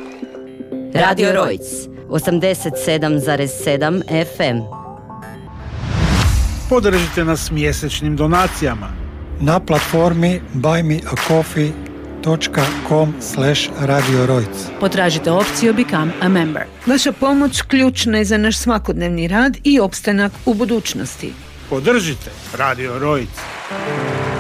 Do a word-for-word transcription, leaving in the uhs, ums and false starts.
Radio Rojc, osamdeset sedam zarez sedam F M. Podržite nas mjesečnim donacijama na platformi buymeacoffee.com slash Radio Rojc. Potražite opciju Become a Member. Vaša pomoć ključna je za naš svakodnevni rad i opstanak u budućnosti. Podržite Radio Rojc.